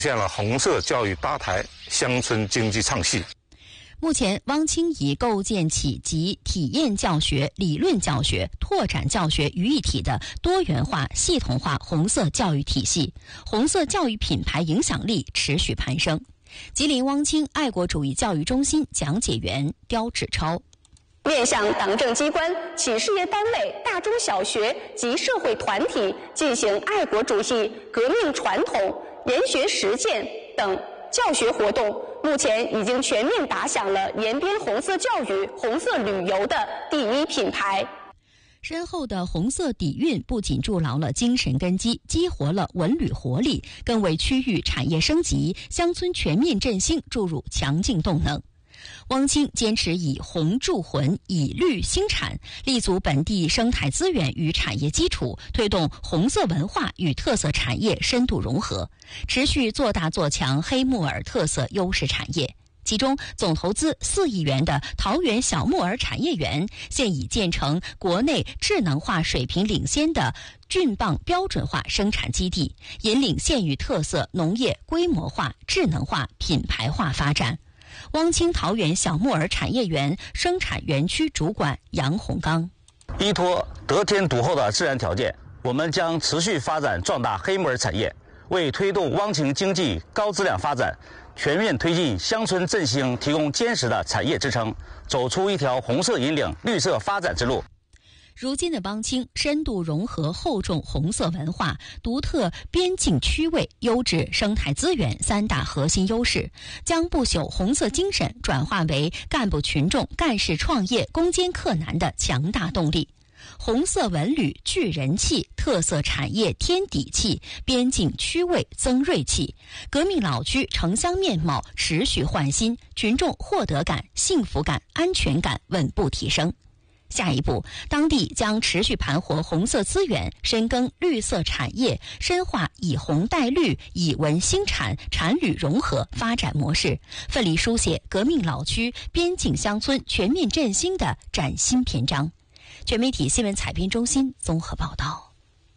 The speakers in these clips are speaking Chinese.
建了红色教育吧台，乡村经济唱戏。 目前，汪清以构建起集体验教学、理论教学、拓展教学于一体的多元化、系统化红色教育体系，红色教育品牌影响力持续攀升。吉林汪清爱国主义教育中心讲解员刁志超。 面向党政机关、企事业单位、大中小学及社会团体进行爱国主义、革命传统、研学实践等教学活动，目前已经全面打响了延边红色教育、红色旅游的第一品牌。 深厚的红色底蕴不仅筑牢了精神根基，激活了文旅活力，更为区域产业升级、乡村全面振兴注入强劲动能。汪清坚持以红铸魂、以绿兴产，立足本地生态资源与产业基础，推动红色文化与特色产业深度融合，持续做大做强黑木耳特色优势产业。其中，总投资4亿元的桃园小木耳产业园，现已建成国内智能化水平领先的菌棒标准化生产基地，引领县域特色农业规模化、智能化、品牌化发展。汪清桃园小木耳产业园生产园区主管杨洪刚： 依托得天独厚的自然条件，我们将持续发展壮大黑木耳产业，为推动汪清经济高质量发展、全面推进乡村振兴提供坚实的产业支撑，走出一条红色引领绿色发展之路。 如今的汪清深度融合厚重红色文化、独特边境区位、优质生态资源3大核心优势，将不朽红色精神转化为干部群众干事创业攻坚克难的强大动力。红色文旅聚人气，特色产业添底气，边境区位增锐气，革命老区城乡面貌持续焕新，群众获得感、幸福感、安全感稳步提升。下一步，当地将持续盘活红色资源，深耕绿色产业，深化以红带绿、以文兴产、产旅融合发展模式，奋力书写革命老区边境乡村全面振兴的崭新篇章。全媒体新闻采编中心综合报道。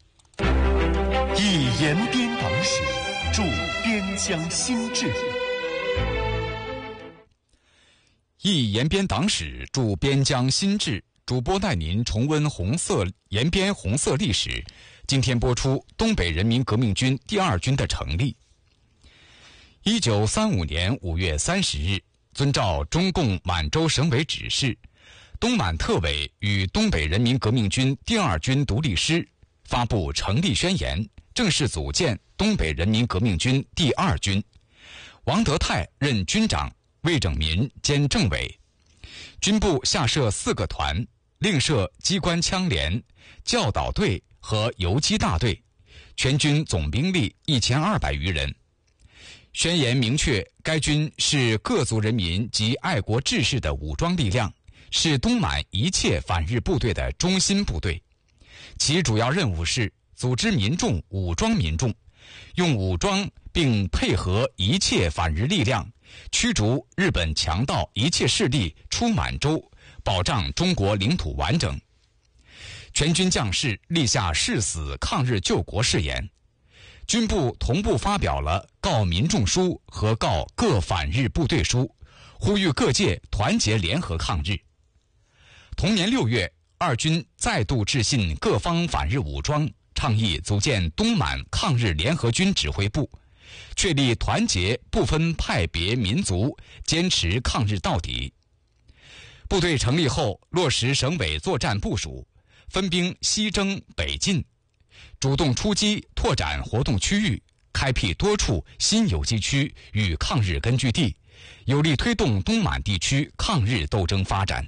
以延边党史铸边疆新志。 忆延边党史铸边疆新志，主播带您重温延边红色历史。今天播出东北人民革命军第2军的成立。1935年5月30日，遵照中共满洲省委指示，东满特委与东北人民革命军第2军独立师发布成立宣言，正式组建东北人民革命军第2军。王德泰任军长，魏拯民兼政委。军部下设4个团，另设机关枪连、教导队和游击大队，全军总兵力1200余人。宣言明确，该军是各族人民及爱国志士的武装力量，是东满一切反日部队的中心部队。其主要任务是组织民众、武装民众，用武装并配合一切反日力量，驱逐日本强盗一切势力出满洲，保障中国领土完整。全军将士立下誓死抗日救国誓言。军部同步发表了告民众书和告各反日部队书，呼吁各界团结联合抗日。同年6月，2军再度致信各方反日武装，倡议组建东满抗日联合军指挥部，确立团结不分派别民族，坚持抗日到底。部队成立后，落实省委作战部署，分兵西征北进，主动出击，拓展活动区域，开辟多处新游击区与抗日根据地，有力推动东满地区抗日斗争发展。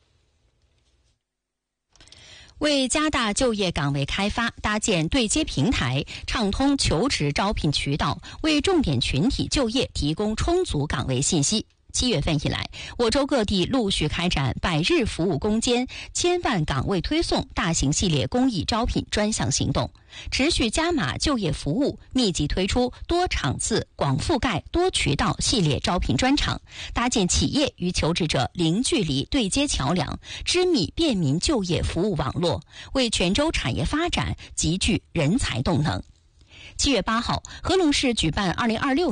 为加大就业岗位开发，搭建对接平台，畅通求职招聘渠道，为重点群体就业提供充足岗位信息。7月份以来，我州各地陆续开展百日服务攻坚、1000万岗位推送大型系列公益招聘专项行动，持续加码就业服务，密集推出多场次、广覆盖、多渠道系列招聘专场，搭建企业与求职者零距离对接桥梁，织密便民就业服务网络，为全州产业发展集聚人才动能。 7月8号，合龙市举办2026